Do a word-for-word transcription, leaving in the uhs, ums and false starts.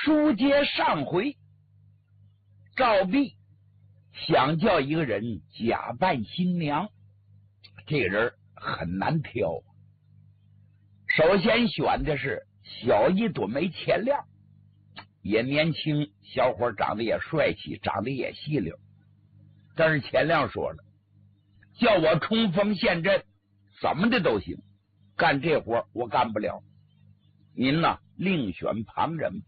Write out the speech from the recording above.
书接上回，赵壁想叫一个人假扮新娘，这个人很难挑。首先选的是小一朵梅钱亮，也年轻，小伙长得也帅气，长得也细溜。但是钱亮说了，叫我冲锋陷阵怎么的都行，干这活我干不了，您呢另选旁人。